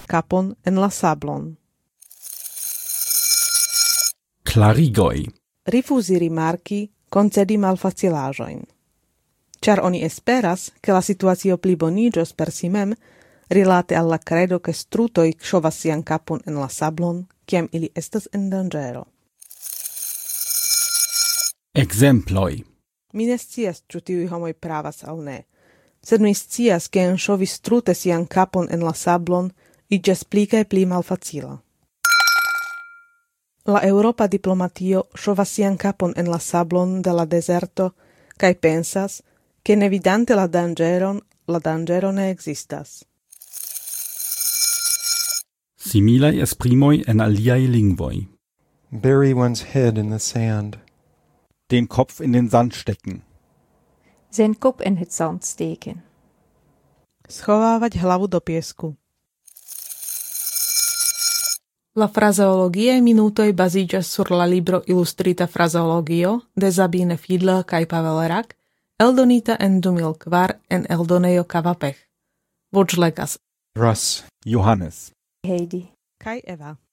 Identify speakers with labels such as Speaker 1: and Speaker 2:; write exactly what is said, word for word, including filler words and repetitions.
Speaker 1: kapon en la sablon.
Speaker 2: Clarigoi.
Speaker 1: Rifuzi rimarki, concedi malfacilaĵojn. Ĉar oni esperas, ke la situacio pliboniĝos per si mem, rilate al la credo ke strutoj ŝovas sian kapon en la sablon, kiam ili estas en danĝero.
Speaker 2: Exemploj.
Speaker 1: Mi ne scias, ĉu tiuj homoj pravas aŭ ne, sed mi scias, ke enŝovi strute sian kapon en la sablon iĝas pli kaj pli malfacila. La Eŭropa diplomatio ŝovas sian kapon en la sablon de la dezerto kaj pensas, ke nevidante la danĝeron, la danĝero ne ekzistas.
Speaker 2: Similaj esprimoj en aliaj lingvoj.
Speaker 3: Bury one's head in the sand.
Speaker 2: Den Kopf in den Sand stecken.
Speaker 4: Zijn kop in het zand steken.
Speaker 1: Schovávať hlavu do piesku. La frazeologie minutoj baziĝas sur la libro Ilustrita frazeologio de Sabine Fiedler kaj Pavel Rak, eldonita en du mil kvar en eldonejo Kavapech. Voĉlegas
Speaker 3: Russ.
Speaker 2: Johannes.
Speaker 4: Heidi.
Speaker 1: kaj Eva.